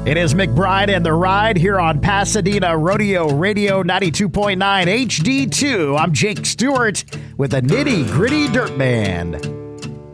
It is McBride and the Ride here on Pasadena Rodeo Radio 92.9 HD2. I'm Jake Stewart with the Nitty Gritty Dirt Band.